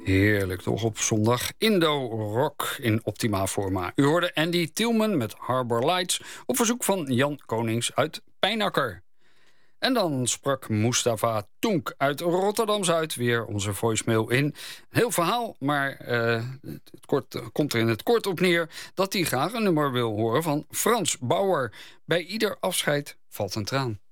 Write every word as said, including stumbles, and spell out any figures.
Heerlijk toch op zondag. Indo-rock in optima forma. U hoorde Andy Tielman met Harbor Lights op verzoek van Jan Konings uit Pijnakker. En dan sprak Mustafa Toenk uit Rotterdam-Zuid weer onze voicemail in. Heel verhaal, maar uh, het kort, komt er in het kort op neer dat hij graag een nummer wil horen van Frans Bauer. Bij ieder afscheid valt een traan.